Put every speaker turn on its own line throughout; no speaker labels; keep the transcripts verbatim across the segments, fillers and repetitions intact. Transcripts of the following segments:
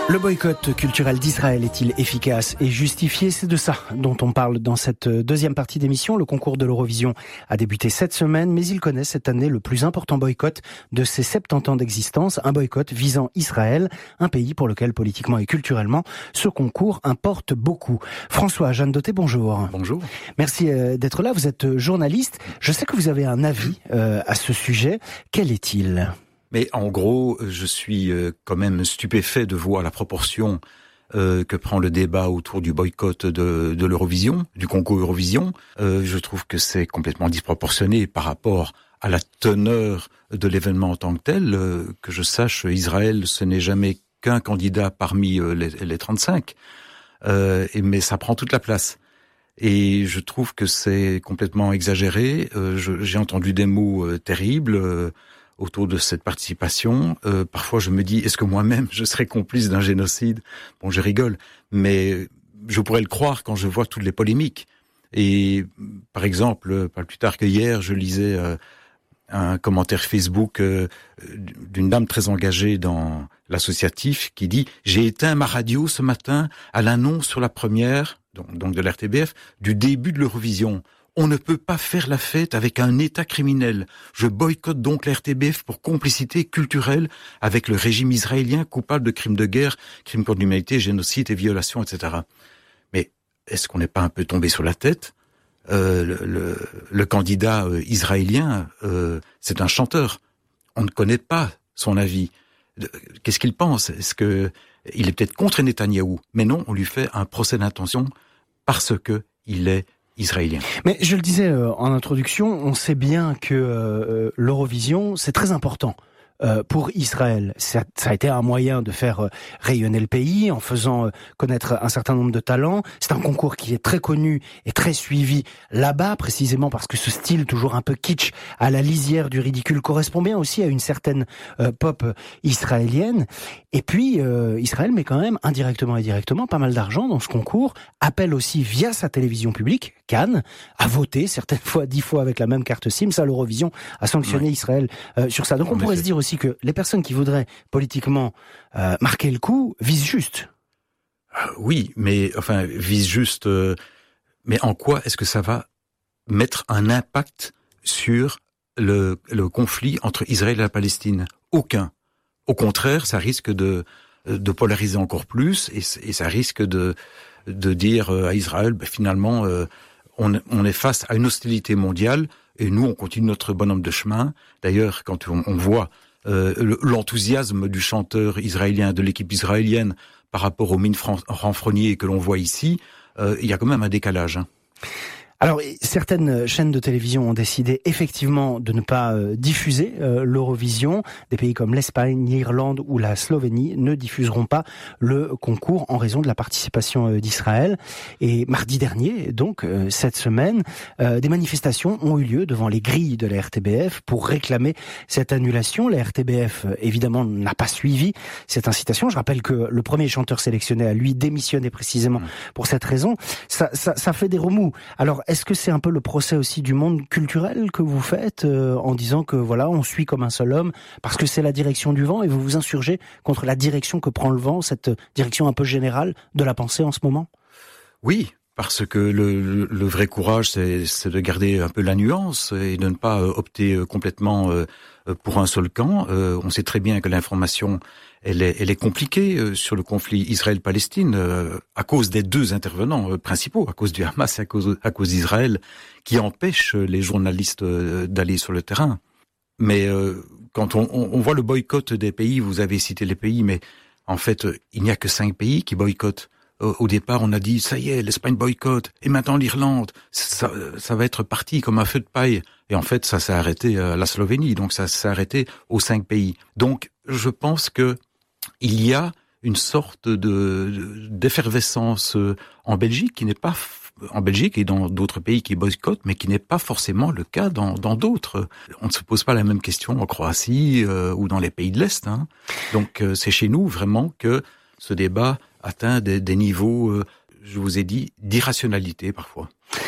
Le boycott culturel d'Israël est-il efficace et justifié ? C'est de ça dont on parle dans cette deuxième partie d'émission. Le concours de l'Eurovision a débuté cette semaine, mais il connaît cette année le plus important boycott de ses soixante-dix ans d'existence. Un boycott visant Israël, un pays pour lequel politiquement et culturellement ce concours importe beaucoup. François, Jeanne Doté, bonjour.
Bonjour.
Merci d'être là. Vous êtes journaliste. Je sais que vous avez un avis euh, à ce sujet. Quel est-il ?
Mais en gros, je suis quand même stupéfait de voir la proportion euh, que prend le débat autour du boycott de, de l'Eurovision, du concours Eurovision. Euh, je trouve que c'est complètement disproportionné par rapport à la teneur de l'événement en tant que tel. Euh, que je sache, Israël, ce n'est jamais qu'un candidat parmi euh, les, les trente-cinq, euh, et, mais ça prend toute la place. Et je trouve que c'est complètement exagéré. Euh, je, j'ai entendu des mots euh, terribles euh, autour de cette participation. Euh, parfois, je me dis, est-ce que moi-même, je serais complice d'un génocide ? Bon, je rigole, mais je pourrais le croire quand je vois toutes les polémiques. Et par exemple, pas plus tard que hier, je lisais euh, un commentaire Facebook euh, d'une dame très engagée dans l'associatif qui dit « J'ai éteint ma radio ce matin à l'annonce sur la première, donc, donc de l'R T B F, du début de l'Eurovision. On ne peut pas faire la fête avec un État criminel. Je boycotte donc l'R T B F pour complicité culturelle avec le régime israélien coupable de crimes de guerre, crimes contre l'humanité, génocide et violations, et cetera » Mais est-ce qu'on n'est pas un peu tombé sur la tête ? euh, le, le, le candidat euh, israélien, euh, c'est un chanteur. On ne connaît pas son avis. Qu'est-ce qu'il pense ? Est-ce que il est peut-être contre Netanyahou ? Mais non, on lui fait un procès d'intention parce que il est israélien.
Mais je le disais euh, en introduction, on sait bien que euh, l'Eurovision, c'est très important. Euh, pour Israël, ça, ça a été un moyen de faire euh, rayonner le pays en faisant euh, connaître un certain nombre de talents. C'est un concours qui est très connu et très suivi là-bas, précisément parce que ce style toujours un peu kitsch, à la lisière du ridicule, correspond bien aussi à une certaine euh, pop israélienne. Et puis, euh, Israël met quand même, indirectement et directement, pas mal d'argent dans ce concours, appelle aussi via sa télévision publique, Cannes, à voter, certaines fois, dix fois avec la même carte SIM. Ça, l'Eurovision a sanctionné oui. Israël euh, sur ça. Donc on pourrait se dire aussi aussi que les personnes qui voudraient politiquement euh, marquer le coup visent juste.
Euh, oui, mais enfin visent juste. Euh, mais en quoi est-ce que ça va mettre un impact sur le, le conflit entre Israël et la Palestine ? Aucun. Au contraire, ça risque de, de polariser encore plus et, et ça risque de, de dire à Israël, ben, finalement, euh, on, on est face à une hostilité mondiale et nous, on continue notre bonhomme de chemin. D'ailleurs, quand on, on voit Euh, l'enthousiasme du chanteur israélien, de l'équipe israélienne par rapport aux mines renfrognées que l'on voit ici, euh, il y a quand même un décalage. Hein.
Alors, certaines chaînes de télévision ont décidé effectivement de ne pas euh, diffuser euh, l'Eurovision. Des pays comme l'Espagne, l'Irlande ou la Slovénie ne diffuseront pas le concours en raison de la participation euh, d'Israël. Et mardi dernier, donc euh, cette semaine, euh, des manifestations ont eu lieu devant les grilles de la R T B F pour réclamer cette annulation. La R T B F, euh, évidemment, n'a pas suivi cette incitation. Je rappelle que le premier chanteur sélectionné a, lui, démissionné précisément pour cette raison. Ça, ça, ça fait des remous. Alors, est-ce que c'est un peu le procès aussi du monde culturel que vous faites euh, en disant que voilà, on suit comme un seul homme parce que c'est la direction du vent et vous vous insurgez contre la direction que prend le vent, cette direction un peu générale de la pensée en ce moment ?
Oui, parce que le, le, le vrai courage, c'est, c'est de garder un peu la nuance et de ne pas euh, opter euh, complètement euh, pour un seul camp. Euh, on sait très bien que l'information, elle est, elle est compliquée euh, sur le conflit Israël-Palestine euh, à cause des deux intervenants euh, principaux, à cause du Hamas et à cause, à cause d'Israël, qui empêchent les journalistes euh, d'aller sur le terrain. Mais euh, quand on, on, on voit le boycott des pays, vous avez cité les pays, mais en fait, il n'y a que cinq pays qui boycottent. Au départ, on a dit, ça y est, l'Espagne boycotte, et maintenant l'Irlande, ça, ça va être parti comme un feu de paille. Et en fait, ça s'est arrêté à la Slovénie, donc ça s'est arrêté aux cinq pays. Donc, je pense que il y a une sorte de, d'effervescence en Belgique qui n'est pas, en Belgique et dans d'autres pays qui boycottent, mais qui n'est pas forcément le cas dans, dans d'autres. On ne se pose pas la même question en Croatie euh, ou dans les pays de l'Est. Hein. Donc, euh, c'est chez nous vraiment que ce débat atteint des, des niveaux, euh, je vous ai dit, d'irrationalité parfois.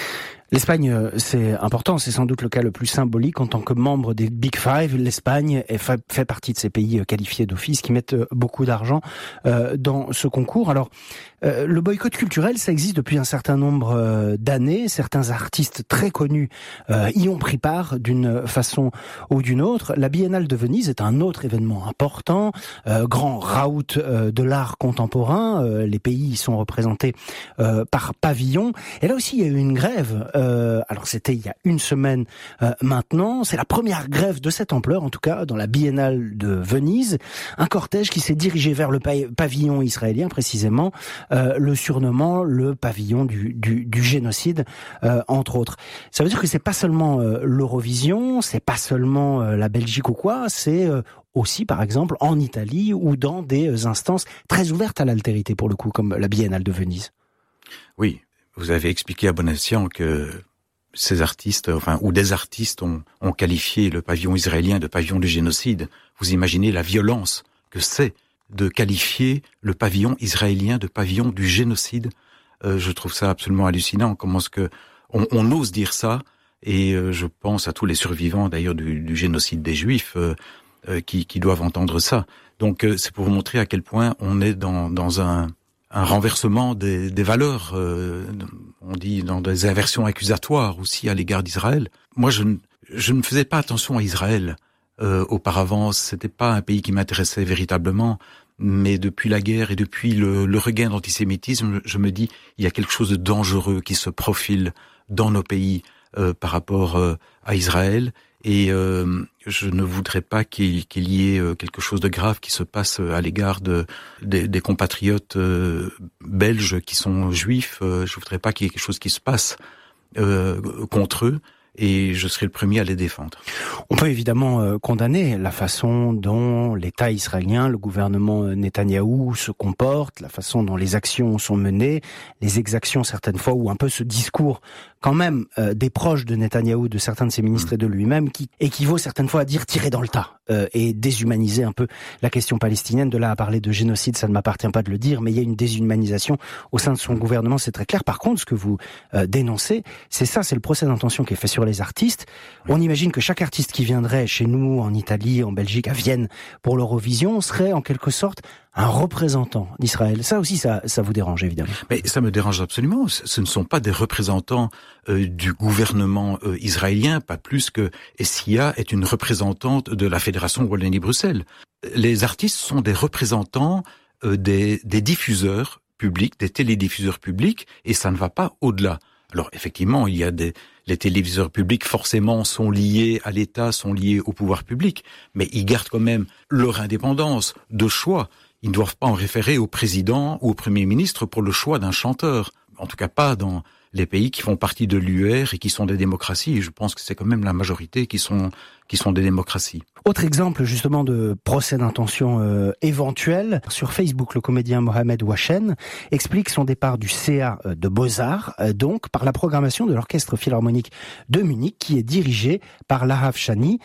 L'Espagne, c'est important, c'est sans doute le cas le plus symbolique. En tant que membre des Big Five, l'Espagne fait partie de ces pays qualifiés d'office qui mettent beaucoup d'argent dans ce concours. Alors, le boycott culturel, ça existe depuis un certain nombre d'années. Certains artistes très connus y ont pris part d'une façon ou d'une autre. La Biennale de Venise est un autre événement important, grand raout de l'art contemporain. Les pays y sont représentés par pavillon. Et là aussi, il y a eu une grève. Euh, alors c'était il y a une semaine euh, maintenant. C'est la première grève de cette ampleur, en tout cas, dans la Biennale de Venise. Un cortège qui s'est dirigé vers le pa- pavillon israélien, précisément, euh, le surnommant le pavillon du, du, du génocide, euh, entre autres. Ça veut dire que c'est pas seulement euh, l'Eurovision, c'est pas seulement euh, la Belgique ou quoi, c'est euh, aussi, par exemple, en Italie ou dans des instances très ouvertes à l'altérité, pour le coup, comme la Biennale de Venise.
Oui. Vous avez expliqué à bon escient que ces artistes, enfin, ou des artistes ont, ont qualifié le pavillon israélien de pavillon du génocide. Vous imaginez la violence que c'est de qualifier le pavillon israélien de pavillon du génocide. Euh, je trouve ça absolument hallucinant. Comment est-ce que on, on ose dire ça? Et euh, je pense à tous les survivants, d'ailleurs, du, du génocide des Juifs, euh, euh, qui, qui doivent entendre ça. Donc, euh, c'est pour vous montrer à quel point on est dans, dans un un renversement des, des valeurs, euh, on dit dans des inversions accusatoires aussi à l'égard d'Israël. Moi, je ne, je ne faisais pas attention à Israël euh, auparavant. C'était pas un pays qui m'intéressait véritablement. Mais depuis la guerre et depuis le, le regain d'antisémitisme, je me dis il y a quelque chose de dangereux qui se profile dans nos pays euh, par rapport euh, à Israël. Et euh, je ne voudrais pas qu'il, qu'il y ait quelque chose de grave qui se passe à l'égard de, des, des compatriotes euh, belges qui sont juifs. Euh, je voudrais pas qu'il y ait quelque chose qui se passe euh, contre eux. Et je serai le premier à les défendre.
On peut évidemment euh, condamner la façon dont l'État israélien, le gouvernement Netanyahou se comporte, la façon dont les actions sont menées, les exactions certaines fois, ou un peu ce discours quand même euh, des proches de Netanyahou, de certains de ses ministres et de lui-même, qui équivaut certaines fois à dire tirer dans le tas euh, et déshumaniser un peu la question palestinienne. De là à parler de génocide, ça ne m'appartient pas de le dire, mais il y a une déshumanisation au sein de son gouvernement, c'est très clair. Par contre, ce que vous euh, dénoncez, c'est ça, c'est le procès d'intention qui est fait sur les artistes. On imagine que chaque artiste qui viendrait chez nous, en Italie, en Belgique, à Vienne, pour l'Eurovision, serait en quelque sorte un représentant d'Israël. Ça aussi, ça, ça vous dérange, évidemment.
Mais ça me dérange absolument. Ce ne sont pas des représentants euh, du gouvernement euh, israélien, pas plus que Essia est une représentante de la Fédération Wallonie-Bruxelles. Les artistes sont des représentants euh, des, des diffuseurs publics, des télédiffuseurs publics, et ça ne va pas au-delà. Alors, effectivement, il y a des... Les téléviseurs publics, forcément, sont liés à l'État, sont liés au pouvoir public, mais ils gardent quand même leur indépendance de choix. Ils ne doivent pas en référer au président ou au Premier ministre pour le choix d'un chanteur. En tout cas, pas dans les pays qui font partie de l'U R et qui sont des démocraties. Et je pense que c'est quand même la majorité qui sont qui sont des démocraties.
Autre exemple justement de procès d'intention euh, éventuel. Sur Facebook, le comédien Mohamed Ouachen explique son départ du C A de Beaux-Arts, euh, donc par la programmation de l'Orchestre Philharmonique de Munich, qui est dirigé par Lahav Shani,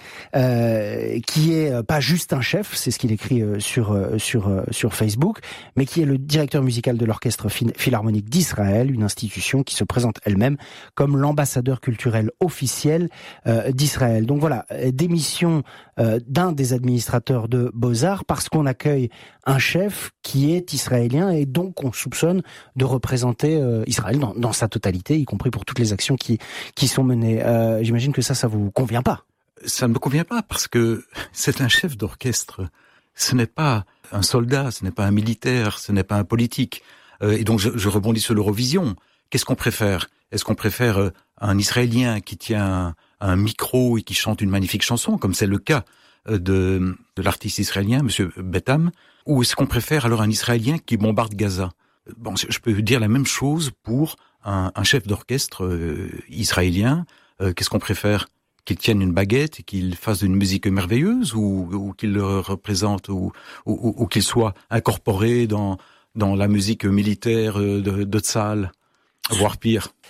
euh, qui est euh, pas juste un chef, c'est ce qu'il écrit euh, sur euh, sur euh, sur Facebook, mais qui est le directeur musical de l'Orchestre Philharmonique d'Israël, une institution qui se présente elle-même comme l'ambassadeur culturel officiel euh, d'Israël. Donc voilà, démission euh, d'un des administrateurs de Beaux-Arts parce qu'on accueille un chef qui est israélien et donc on soupçonne de représenter euh, Israël dans, dans sa totalité, y compris pour toutes les actions qui, qui sont menées. Euh, j'imagine que ça, ça vous convient pas.
Ça ne me convient pas parce que c'est un chef d'orchestre. Ce n'est pas un soldat, ce n'est pas un militaire, ce n'est pas un politique. Euh, et donc je, je rebondis sur l'Eurovision. Qu'est-ce qu'on préfère ? Est-ce qu'on préfère euh, un Israélien qui tient un, un micro et qui chante une magnifique chanson, comme c'est le cas euh, de, de l'artiste israélien, Monsieur Betham, ou est-ce qu'on préfère alors un Israélien qui bombarde Gaza ? Bon, je peux dire la même chose pour un, un chef d'orchestre euh, israélien. Euh, qu'est-ce qu'on préfère ? Qu'il tienne une baguette et qu'il fasse une musique merveilleuse, ou, ou qu'il le représente, ou, ou, ou qu'il soit incorporé dans, dans la musique militaire de, de Tzahal, voire pire.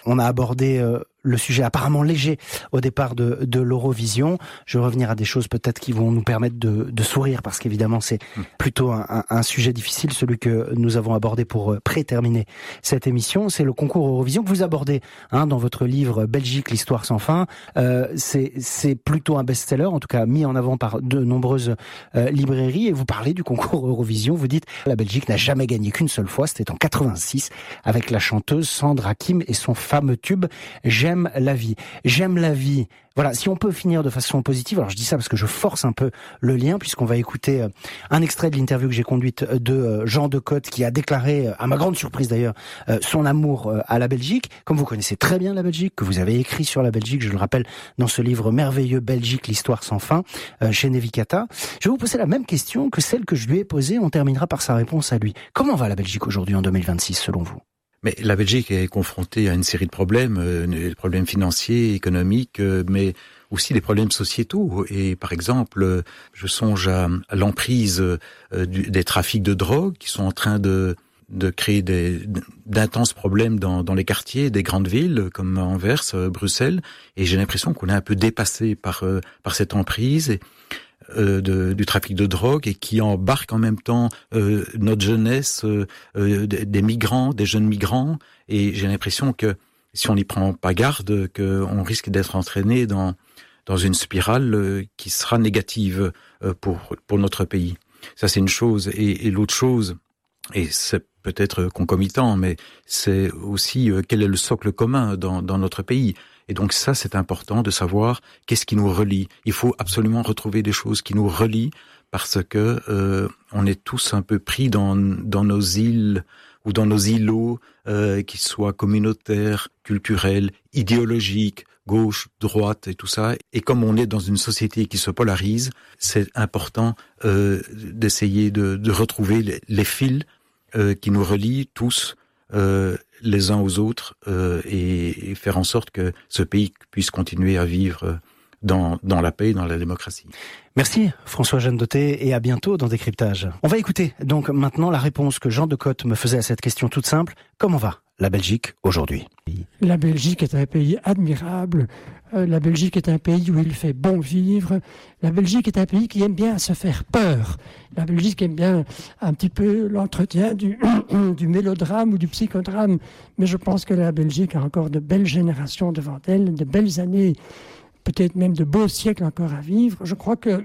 On a abordé euh, le sujet apparemment léger au départ de, de l'Eurovision. Je vais revenir à des choses peut-être qui vont nous permettre de, de sourire, parce qu'évidemment c'est plutôt un, un, un sujet difficile, celui que nous avons abordé pour pré-terminer cette émission. C'est le concours Eurovision que vous abordez hein, dans votre livre Belgique, l'histoire sans fin. Euh, c'est, c'est plutôt un best-seller, en tout cas mis en avant par de nombreuses euh, librairies. Et vous parlez du concours Eurovision. Vous dites la Belgique n'a jamais gagné qu'une seule fois. C'était en quatre-vingt-six avec la chanteuse Sandra Kim et son fameux tube J'aime la vie. J'aime la vie. Voilà, si on peut finir de façon positive, alors je dis ça parce que je force un peu le lien, puisqu'on va écouter un extrait de l'interview que j'ai conduite de Jean Decote, qui a déclaré, à ma grande surprise d'ailleurs, son amour à la Belgique. Comme vous connaissez très bien la Belgique, que vous avez écrit sur la Belgique, je le rappelle, dans ce livre merveilleux Belgique, l'histoire sans fin, chez Nevicata. Je vais vous poser la même question que celle que je lui ai posée. On terminera par sa réponse à lui. Comment va la Belgique aujourd'hui en deux mille vingt-six, selon vous ?
Mais la Belgique est confrontée à une série de problèmes, euh, des problèmes financiers, économiques, euh, mais aussi des problèmes sociétaux. Et par exemple, euh, je songe à, à l'emprise euh, du, des trafics de drogue qui sont en train de, de créer des, d'intenses problèmes dans, dans les quartiers des grandes villes comme Anvers, euh, Bruxelles. Et j'ai l'impression qu'on est un peu dépassé par, euh, par cette emprise. Et, Euh, de, du trafic de drogue et qui embarque en même temps euh, notre jeunesse, euh, euh, des migrants, des jeunes migrants. Et j'ai l'impression que si on n'y prend pas garde, qu'on risque d'être entraîné dans dans une spirale euh, qui sera négative euh, pour pour notre pays. Ça, c'est une chose. Et, et l'autre chose, et c'est peut-être concomitant, mais c'est aussi euh, quel est le socle commun dans dans notre pays. Et donc ça, c'est important de savoir qu'est-ce qui nous relie. Il faut absolument retrouver des choses qui nous relient, parce que euh, on est tous un peu pris dans dans nos îles ou dans nos îlots, euh, qu'ils soient communautaires, culturels, idéologiques, gauche, droite et tout ça. Et comme on est dans une société qui se polarise, c'est important euh, d'essayer de, de retrouver les, les fils euh, qui nous relient tous. Euh, les uns aux autres euh, et, et faire en sorte que ce pays puisse continuer à vivre dans, dans la paix et dans la démocratie.
Merci François Jeannedoté et à bientôt dans Décryptage. On va écouter donc maintenant la réponse que Jean Decote me faisait à cette question toute simple. Comment va la Belgique aujourd'hui ?
La Belgique est un pays admirable. Euh, la Belgique est un pays où il fait bon vivre. La Belgique est un pays qui aime bien se faire peur. La Belgique aime bien un petit peu l'entretien du, du mélodrame ou du psychodrame. Mais je pense que la Belgique a encore de belles générations devant elle, de belles années, peut-être même de beaux siècles encore à vivre. Je crois que...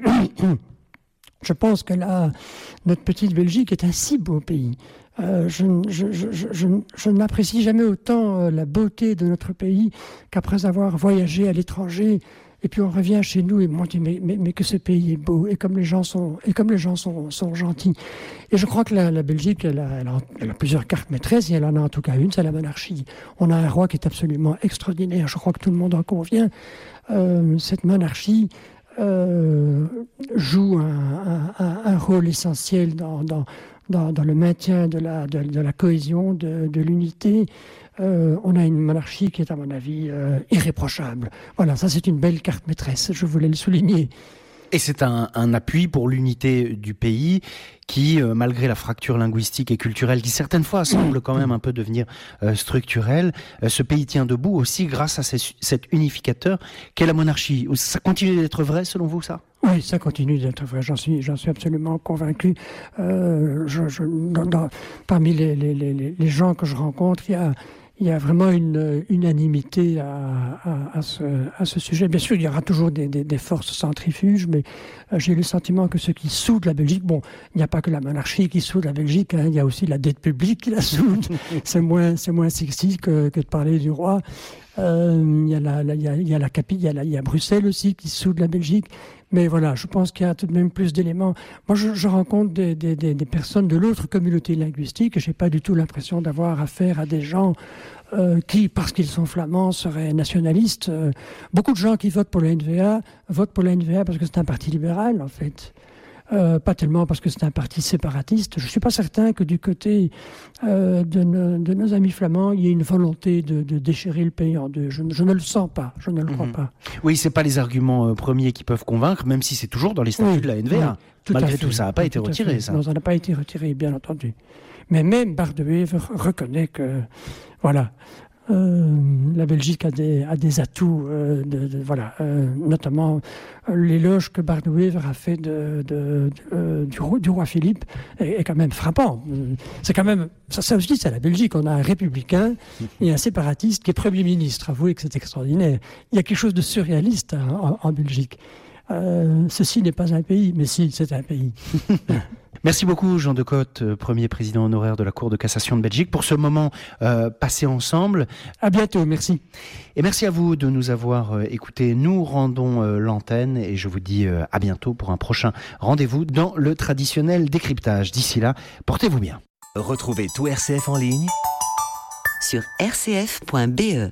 je pense que là, notre petite Belgique est un si beau pays. Euh, je, je, je, je, je n'apprécie jamais autant euh, la beauté de notre pays qu'après avoir voyagé à l'étranger. Et puis on revient chez nous et on dit mais, mais, mais que ce pays est beau et comme les gens sont, et comme les gens sont, sont gentils. Et je crois que la, la Belgique, elle a, elle, a, elle a plusieurs cartes maîtresses et elle en a en tout cas une, c'est la monarchie. On a un roi qui est absolument extraordinaire. Je crois que tout le monde en convient. Euh, cette monarchie euh, joue un, un, un rôle essentiel dans, dans Dans, dans le maintien de la, de, de la cohésion, de, de l'unité. Euh, on a une monarchie qui est, à mon avis, euh, irréprochable. Voilà, ça c'est une belle carte maîtresse, je voulais le souligner.
Et c'est un, un appui pour l'unité du pays qui, euh, malgré la fracture linguistique et culturelle qui certaines fois semble quand même un peu devenir euh, structurelle, euh, ce pays tient debout aussi grâce à ces, cet unificateur qu'est la monarchie. Ça continue d'être vrai selon vous, ça ?
Oui, ça continue d'être vrai, j'en suis, j'en suis absolument convaincu. Euh, je, je, dans, dans, parmi les, les, les, les gens que je rencontre, il y a, il y a vraiment une unanimité à, à, à, ce, à ce sujet. Bien sûr, il y aura toujours des, des, des forces centrifuges, mais euh, j'ai le sentiment que ce qui soude la Belgique, bon, il n'y a pas que la monarchie qui soude la Belgique, hein, il y a aussi la dette publique qui la soude. c'est moins, c'est moins sexy que, que de parler du roi. Euh, il y a la, la, il y a, il y a la capitale, il y a la, il y a Bruxelles aussi qui soude la Belgique. Mais voilà, je pense qu'il y a tout de même plus d'éléments. Moi, je, je rencontre des, des, des, des personnes de l'autre communauté linguistique et je n'ai pas du tout l'impression d'avoir affaire à des gens euh, qui, parce qu'ils sont flamands, seraient nationalistes. Euh, beaucoup de gens qui votent pour la N V A votent pour la N V A parce que c'est un parti libéral, en fait. Euh, pas tellement parce que c'est un parti séparatiste. Je ne suis pas certain que du côté euh, de, nos, de nos amis flamands, il y ait une volonté de, de déchirer le pays en deux. Je, je ne le sens pas, je ne le crois mmh. pas.
Oui, ce n'est pas les arguments euh, premiers qui peuvent convaincre, même si c'est toujours dans les statuts oui, de la N V A. Oui, tout Malgré tout, ça n'a pas oui, été retiré, ça.
Non, ça n'a pas été retiré, bien entendu. Mais même Bar de Wever reconnaît que, voilà, Euh, la Belgique a des, a des atouts, euh, de, de, voilà, euh, notamment euh, l'éloge que Bart de Wever a fait de, de, de, euh, du, roi, du roi Philippe est, est quand même frappant. C'est quand même, ça, ça aussi, c'est la Belgique. On a un républicain et un séparatiste qui est Premier ministre. Avouez que c'est extraordinaire. Il y a quelque chose de surréaliste hein, en, en Belgique. Euh, ceci n'est pas un pays, mais si, c'est un pays.
Merci beaucoup Jean Decote, premier président honoraire de la Cour de cassation de Belgique, pour ce moment euh, passé ensemble.
À bientôt, merci.
Et merci à vous de nous avoir euh, écoutés. Nous rendons euh, l'antenne et je vous dis euh, à bientôt pour un prochain rendez-vous dans le traditionnel décryptage. D'ici là, portez-vous bien.
Retrouvez tout R C F en ligne sur r c f point b e.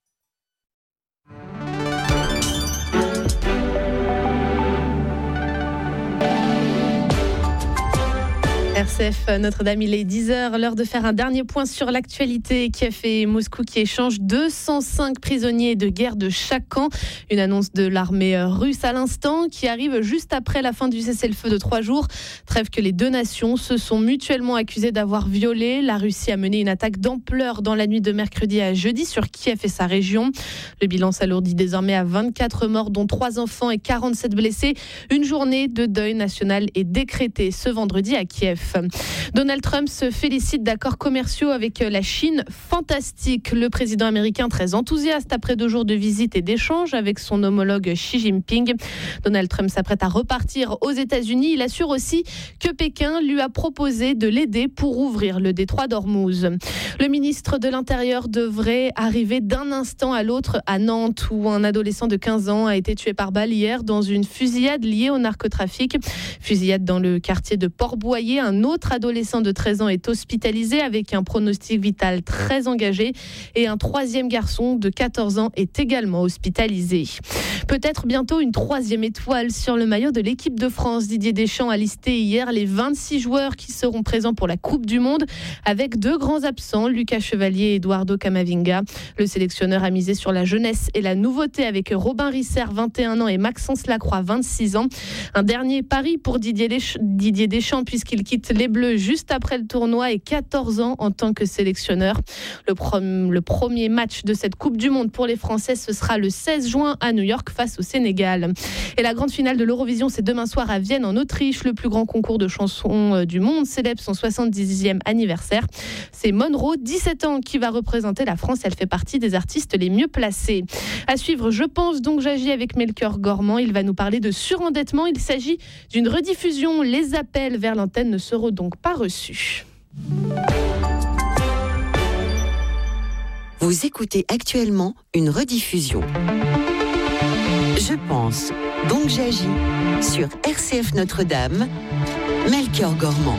R C F Notre-Dame, il est dix heures, l'heure de faire un dernier point sur l'actualité. Kiev et Moscou qui échangent deux cent cinq prisonniers de guerre de chaque camp. Une annonce de l'armée russe à l'instant qui arrive juste après la fin du cessez-le-feu de trois jours. Trêve que les deux nations se sont mutuellement accusées d'avoir violé. La Russie a mené une attaque d'ampleur dans la nuit de mercredi à jeudi sur Kiev et sa région. Le bilan s'alourdit désormais à vingt-quatre morts, dont trois enfants et quarante-sept blessés. Une journée de deuil national est décrétée ce vendredi à Kiev. Donald Trump se félicite d'accords commerciaux avec la Chine. Fantastique. Le président américain très enthousiaste après deux jours de visite et d'échanges avec son homologue Xi Jinping. Donald Trump s'apprête à repartir aux États-Unis. Il assure aussi que Pékin lui a proposé de l'aider pour ouvrir le détroit d'Ormuz. Le ministre de l'Intérieur devrait arriver d'un instant à l'autre à Nantes, où un adolescent de quinze ans a été tué par balle hier dans une fusillade liée au narcotrafic. Fusillade dans le quartier de Port-Boyer. Un autre adolescent de treize ans est hospitalisé avec un pronostic vital très engagé et un troisième garçon de quatorze ans est également hospitalisé. Peut-être bientôt une troisième étoile sur le maillot de l'équipe de France. Didier Deschamps a listé hier les vingt-six joueurs qui seront présents pour la Coupe du Monde avec deux grands absents, Lucas Chevalier et Eduardo Camavinga. Le sélectionneur a misé sur la jeunesse et la nouveauté avec Robin Risser, vingt et un ans et Maxence Lacroix, vingt-six ans. Un dernier pari pour Didier Deschamps puisqu'il quitte les Bleus juste après le tournoi et quatorze ans en tant que sélectionneur. Le, prom- le premier match de cette Coupe du Monde pour les Français, ce sera le seize juin à New York face au Sénégal. Et la grande finale de l'Eurovision, c'est demain soir à Vienne en Autriche. Le plus grand concours de chansons du monde célèbre son soixante-dixième anniversaire. C'est Monroe, dix-sept ans, qui va représenter la France. Elle fait partie des artistes les mieux placés. À suivre, je pense donc j'agis avec Melchior Gormand. Il va nous parler de surendettement. Il s'agit d'une rediffusion. Les appels vers l'antenne ne seront donc pas reçus.
Vous écoutez actuellement une rediffusion. Je pense, donc j'agis sur R C F Notre-Dame, Melchior Gormand.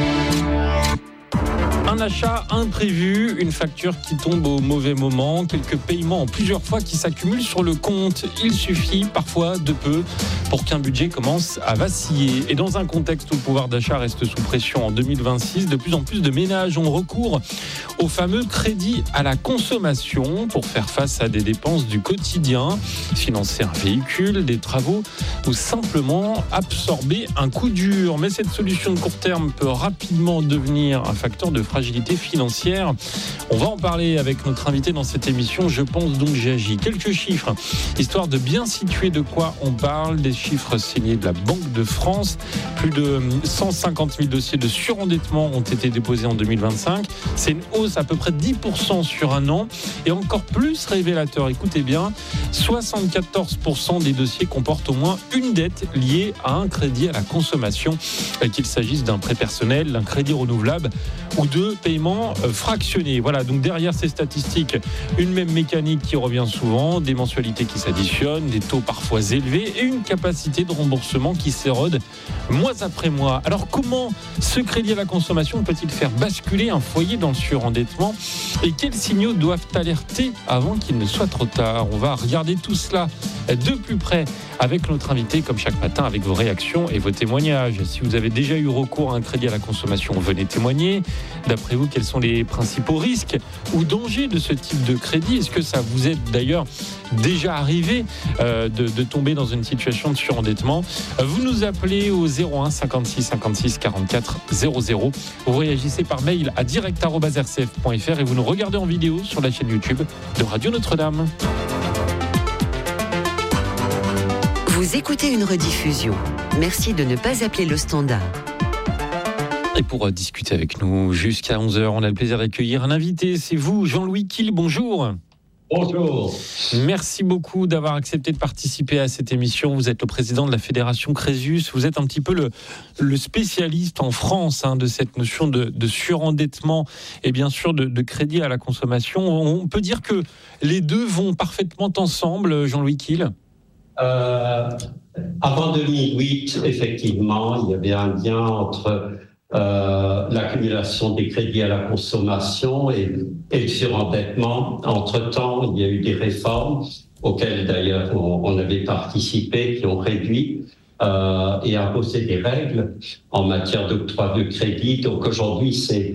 Un achat imprévu, une facture qui tombe au mauvais moment, quelques paiements en plusieurs fois qui s'accumulent sur le compte. Il suffit parfois de peu pour qu'un budget commence à vaciller. Et dans un contexte où le pouvoir d'achat reste sous pression en deux mille vingt-six, de plus en plus de ménages ont recours au fameux crédit à la consommation pour faire face à des dépenses du quotidien, financer un véhicule, des travaux ou simplement absorber un coup dur. Mais cette solution de court terme peut rapidement devenir un facteur de fragilité financière. On va en parler avec notre invité dans cette émission. Je pense donc j'agis. Quelques chiffres, histoire de bien situer de quoi on parle. Des chiffres signés de la Banque de France. Plus de cent cinquante mille dossiers de surendettement ont été déposés en deux mille vingt-cinq. C'est une hausse à peu près de dix pour cent sur un an. Et encore plus révélateur, écoutez bien, soixante-quatorze pour cent des dossiers comportent au moins une dette liée à un crédit à la consommation, qu'il s'agisse d'un prêt personnel, d'un crédit renouvelable ou de paiements fractionnés. Voilà, donc derrière ces statistiques, une même mécanique qui revient souvent, des mensualités qui s'additionnent, des taux parfois élevés et une capacité de remboursement qui s'érode mois après mois. Alors comment ce crédit à la consommation peut-il faire basculer un foyer dans le surendettement et quels signaux doivent alerter avant qu'il ne soit trop tard? On va regarder tout cela de plus près avec notre invité, comme chaque matin, avec vos réactions et vos témoignages. Si vous avez déjà eu recours à un crédit à la consommation, venez témoigner. D'après d'après vous, quels sont les principaux risques ou dangers de ce type de crédit? Est-ce que ça vous est d'ailleurs déjà arrivé euh, de, de tomber dans une situation de surendettement? Vous nous appelez au zéro un cinquante-six cinquante-six quarante-quatre zéro zéro. Vous réagissez par mail à direct arobase r c f point f r et vous nous regardez en vidéo sur la chaîne YouTube de Radio Notre-Dame.
Vous écoutez une rediffusion. Merci de ne pas appeler le standard.
Et pour discuter avec nous jusqu'à onze heures, on a le plaisir d'accueillir un invité. C'est vous, Jean-Louis Kiel. Bonjour.
Bonjour.
Merci beaucoup d'avoir accepté de participer à cette émission. Vous êtes le président de la Fédération Crésus. Vous êtes un petit peu le, le spécialiste en France hein, de cette notion de, de surendettement et bien sûr de, de crédit à la consommation. On peut dire que les deux vont parfaitement ensemble, Jean-Louis Kiel.
Euh, avant deux mille huit, effectivement, il y avait un lien entre euh, l'accumulation des crédits à la consommation et, et le surendettement. Entre-temps, il y a eu des réformes auxquelles d'ailleurs on, on avait participé, qui ont réduit euh, et imposé des règles en matière d'octroi de crédit. Donc aujourd'hui, c'est...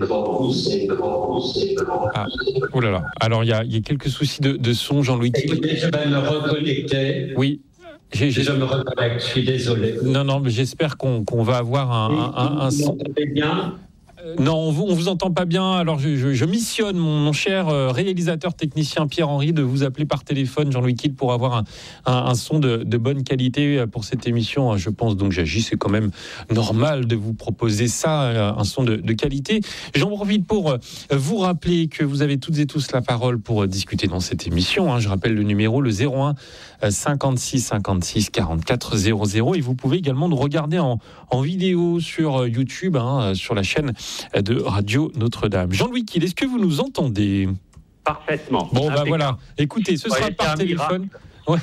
Ah, oh là là. Alors il y a, il y a quelques soucis de, de son, Jean-Louis Kiel.
Écoutez, je vais me reconnecter.
Oui. J'ai, j'ai...
Je me reconnecte, je suis désolé.
Non, non, mais j'espère qu'on, qu'on va avoir un... un, un, un...
Vous m'entendez bien ?
Non, on vous, on vous entend pas bien. Alors, je, je, je missionne mon, mon cher réalisateur technicien Pierre-Henri de vous appeler par téléphone, Jean-Louis Kiel, pour avoir un, un, un son de, de bonne qualité pour cette émission. Je pense donc, j'agis, c'est quand même normal de vous proposer ça, un son de, de qualité. J'en profite pour vous rappeler que vous avez toutes et tous la parole pour discuter dans cette émission. Je rappelle le numéro, le zéro un cinquante-six cinquante-six quarante-quatre zéro zéro. Et vous pouvez également nous regarder en, en vidéo sur YouTube, hein, sur la chaîne de Radio Notre-Dame. Jean-Louis Kiel, est-ce que vous nous entendez ?
Parfaitement.
Bon, bah voilà. Écoutez, ce sera par téléphone. Ouais.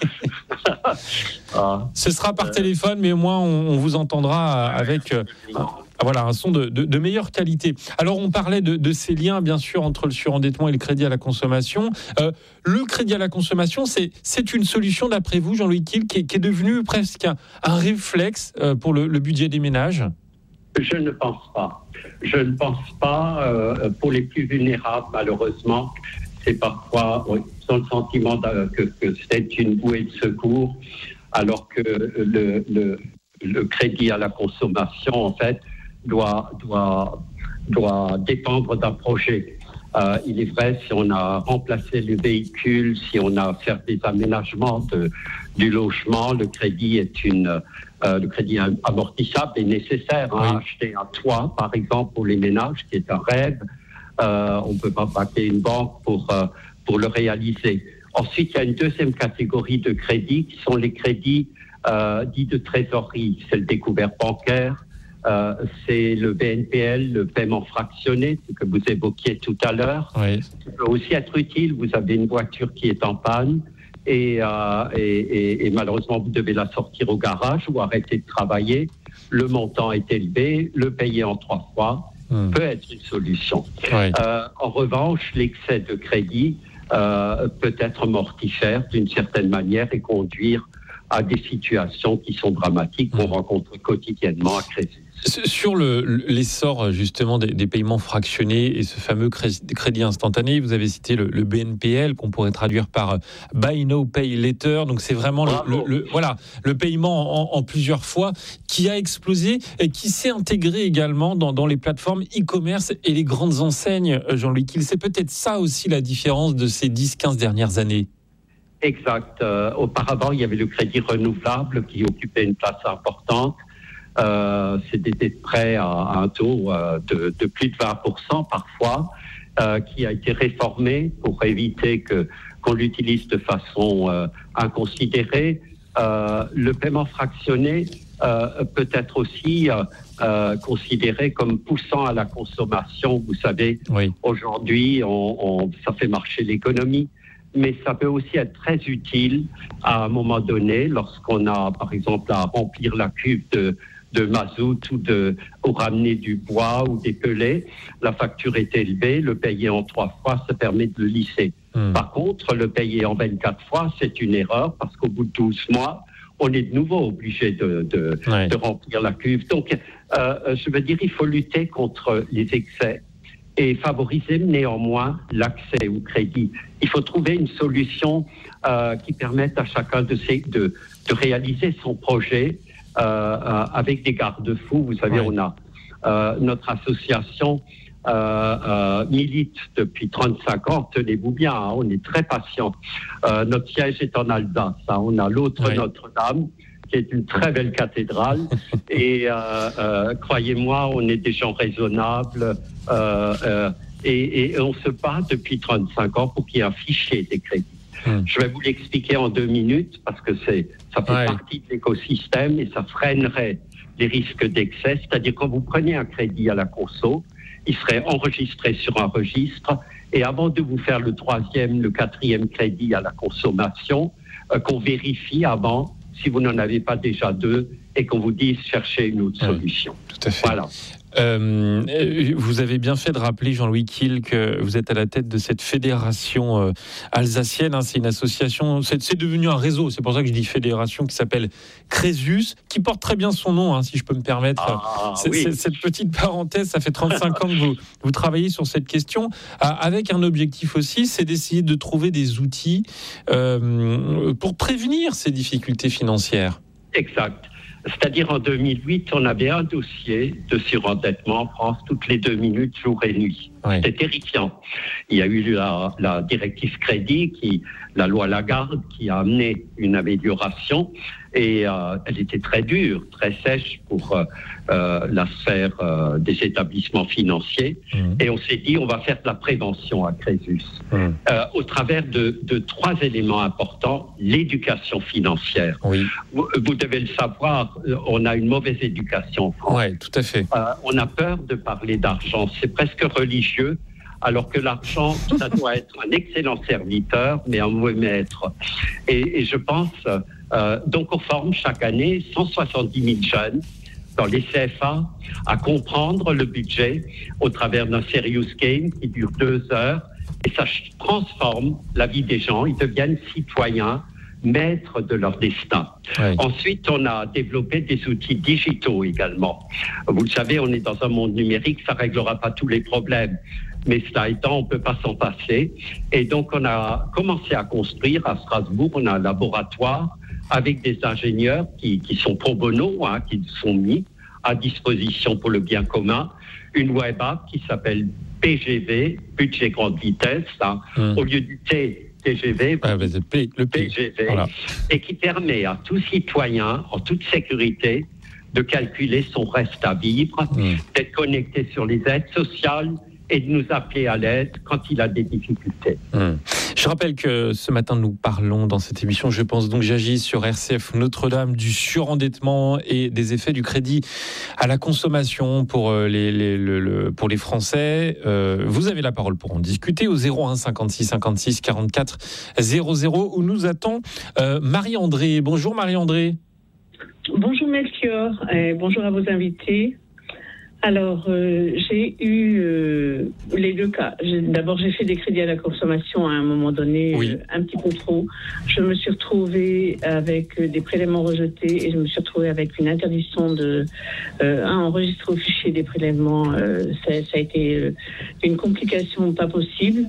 ah. Ce sera par téléphone, mais au moins on, on vous entendra avec euh, un, voilà, un son de, de, de meilleure qualité. Alors on parlait de, de ces liens, bien sûr, entre le surendettement et le crédit à la consommation. Euh, le crédit à la consommation, c'est, c'est une solution, d'après vous, Jean-Louis Kiel, qui est, qui est devenue presque un, un réflexe euh, pour le, le budget des ménages ?
Je ne pense pas. Je ne pense pas. Euh, pour les plus vulnérables, malheureusement, c'est parfois, oui, ils ont le sentiment de, que, que c'est une bouée de secours, alors que le, le, le crédit à la consommation, en fait, doit, doit, doit dépendre d'un projet. Euh, il est vrai, si on a remplacé le véhicule, si on a fait des aménagements de, du logement, le crédit est une... Euh, le crédit amortissable est nécessaire. Hein, oui. Acheter un toit, par exemple, pour les ménages, qui est un rêve. Euh, on ne peut pas braquer une banque pour, euh, pour le réaliser. Ensuite, il y a une deuxième catégorie de crédits qui sont les crédits euh, dits de trésorerie. C'est le découvert bancaire, euh, c'est le B N P L, le paiement fractionné, ce que vous évoquiez tout à l'heure.
Oui.
Ça peut aussi être utile. Vous avez une voiture qui est en panne. Et, euh, et, et, et malheureusement, vous devez la sortir au garage ou arrêter de travailler. Le montant est élevé, le payer en trois fois mmh. peut être une solution.
Ouais.
Euh, en revanche, l'excès de crédit euh, peut être mortifère d'une certaine manière et conduire à des situations qui sont dramatiques qu'on mmh. rencontre quotidiennement à Crésus.
Sur le, l'essor justement des, des paiements fractionnés et ce fameux crédit instantané, vous avez cité le, le B N P L qu'on pourrait traduire par Buy Now Pay Later. Donc c'est vraiment le, le, le, voilà, le paiement en, en plusieurs fois qui a explosé et qui s'est intégré également dans, dans les plateformes e-commerce et les grandes enseignes, Jean-Louis Kiel. C'est peut-être ça aussi la différence de ces dix quinze dernières années.
Exact. Euh, auparavant, il y avait le crédit renouvelable qui occupait une place importante. Euh, c'était des prêts à, à un taux euh, de, de plus de vingt pour cent parfois, euh, qui a été réformé pour éviter que, qu'on l'utilise de façon euh, inconsidérée. Euh, le paiement fractionné euh, peut être aussi euh, euh, considéré comme poussant à la consommation. Vous savez,
oui.
Aujourd'hui, on, on, ça fait marcher l'économie. Mais ça peut aussi être très utile à un moment donné, lorsqu'on a, par exemple, à remplir la cuve de, de mazout ou, de, ou ramener du bois ou des pellets. La facture est élevée, le payer en trois fois, ça permet de le lisser. Mmh. Par contre, le payer en vingt-quatre fois, c'est une erreur parce qu'au bout de douze mois, on est de nouveau obligé de, de,
ouais.
de remplir la cuve. Donc, euh, je veux dire, il faut lutter contre les excès. et favoriser néanmoins l'accès au crédit. Il faut trouver une solution euh, qui permette à chacun de, ces, de, de réaliser son projet euh, euh, avec des garde-fous. Vous savez, ouais. on a euh, notre association euh, euh, milite depuis trente-cinq ans. Tenez-vous bien, hein, on est très patient. Euh, notre siège est en Alsace. Hein, on a l'autre ouais. Notre-Dame, qui est une très belle cathédrale. Et euh, euh, croyez-moi, on est des gens raisonnables. Euh, euh, et, et on se bat depuis trente-cinq ans pour qu'il y ait un fichier des crédits. Hum. Je vais vous l'expliquer en deux minutes parce que c'est, ça fait ouais. partie de l'écosystème et ça freinerait les risques d'excès. C'est-à-dire quand vous prenez un crédit à la conso, il serait enregistré sur un registre et avant de vous faire le troisième, le quatrième crédit à la consommation, euh, qu'on vérifie avant si vous n'en avez pas déjà deux et qu'on vous dise chercher une autre ouais. solution.
Tout à fait.
Voilà.
Euh, vous avez bien fait de rappeler, Jean-Louis Kiel, que vous êtes à la tête de cette fédération euh, alsacienne. Hein, c'est une association, c'est, c'est devenu un réseau, c'est pour ça que je dis fédération, qui s'appelle Crésus, qui porte très bien son nom, hein, si je peux me permettre.
Ah,
c'est,
oui.
c'est, cette petite parenthèse, ça fait trente-cinq ans que vous, vous travaillez sur cette question, euh, avec un objectif aussi, c'est d'essayer de trouver des outils euh, pour prévenir ces difficultés financières.
Exact. C'est-à-dire en deux mille huit, on avait un dossier de surendettement en France toutes les deux minutes, jour et nuit. Oui. C'était terrifiant. Il y a eu la, la directive crédit, qui, la loi Lagarde, qui a amené une amélioration et euh, elle était très dure, très sèche pour euh, euh, la sphère euh, des établissements financiers. Mmh. Et on s'est dit, on va faire de la prévention à Crésus mmh. euh, au travers de, de trois éléments importants. L'éducation financière.
Oui.
Vous, vous devez le savoir, on a une mauvaise éducation en France.
Oui, tout à fait.
Euh, on a peur de parler d'argent. C'est presque religieux. Alors que l'argent, ça doit être un excellent serviteur, mais un mauvais maître. Et, et je pense, euh, donc on forme chaque année cent soixante-dix mille jeunes dans les C F A à comprendre le budget au travers d'un serious game qui dure deux heures. Et ça transforme la vie des gens. Ils deviennent citoyens, maîtres de leur destin. Oui. Ensuite, on a développé des outils digitaux également. Vous le savez, on est dans un monde numérique, ça ne réglera pas tous les problèmes. Mais cela étant, on ne peut pas s'en passer. Et donc, on a commencé à construire à Strasbourg, on a un laboratoire avec des ingénieurs qui, qui sont pro bono, hein, qui sont mis à disposition pour le bien commun, une web app qui s'appelle P G V, Budget Grande Vitesse, hein, mmh. au lieu du T, T G V,
ah, le, P, le P.
P G V,
voilà.
Et qui permet à tout citoyen, en toute sécurité, de calculer son reste à vivre, mmh. d'être connecté sur les aides sociales, et de nous appeler à l'aide quand il a des difficultés.
Hum. Je rappelle que ce matin, nous parlons dans cette émission, je pense donc j'agis sur R C F Notre-Dame, du surendettement et des effets du crédit à la consommation pour les, les, le, le, pour les Français. Euh, vous avez la parole pour en discuter au zéro un cinquante-six cinquante-six quarante-quatre zéro zéro où nous attend euh, Marie-André. Bonjour Marie-André.
Bonjour Melchior, et bonjour à vos invités. Alors, euh, j'ai eu euh, les deux cas. J'ai, d'abord, j'ai fait des crédits à la consommation à un moment donné, oui. euh, un petit peu trop. Je me suis retrouvée avec euh, des prélèvements rejetés et je me suis retrouvée avec une interdiction de euh, un, enregistrer au fichier des prélèvements. Euh, ça, ça a été euh, une complication pas possible.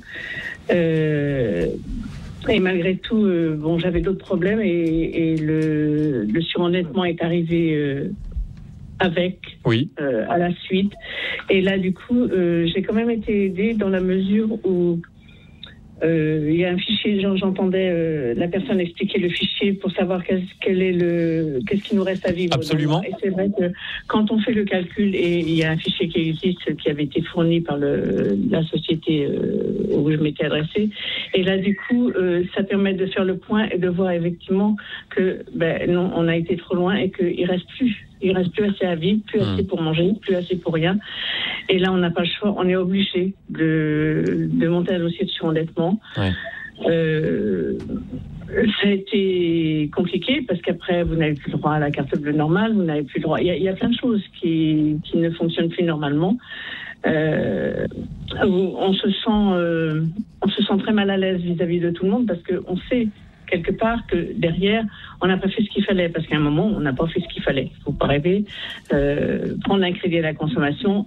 Euh, et malgré tout, euh, bon, j'avais d'autres problèmes et, et le, le surendettement est arrivé. Euh, avec
oui.
euh, à la suite. Et là, du coup, euh, j'ai quand même été aidée dans la mesure où euh, il y a un fichier, j'entendais euh, la personne expliquer le fichier pour savoir qu'est-ce, quel est le, qu'est-ce qui nous reste à vivre.
Absolument.
Et c'est vrai que quand on fait le calcul, et il y a un fichier qui existe, qui avait été fourni par le, la société euh, où je m'étais adressée, et là, du coup, euh, ça permet de faire le point et de voir effectivement que ben, non, on a été trop loin et qu'il reste plus. Il ne reste plus assez à vivre, plus assez pour manger, plus assez pour rien. Et là, on n'a pas le choix. On est obligé de, de monter un dossier de surendettement.
Ouais.
Euh, ça a été compliqué parce qu'après, vous n'avez plus le droit à la carte bleue normale. Vous n'avez plus le droit. Il y a, il y a plein de choses qui, qui ne fonctionnent plus normalement. Euh, on se sent, euh, on se sent très mal à l'aise vis-à-vis de tout le monde parce qu'on sait quelque part que derrière, on n'a pas fait ce qu'il fallait, parce qu'à un moment, on n'a pas fait ce qu'il fallait. Il ne faut pas rêver. Euh, prendre un crédit à la consommation, on,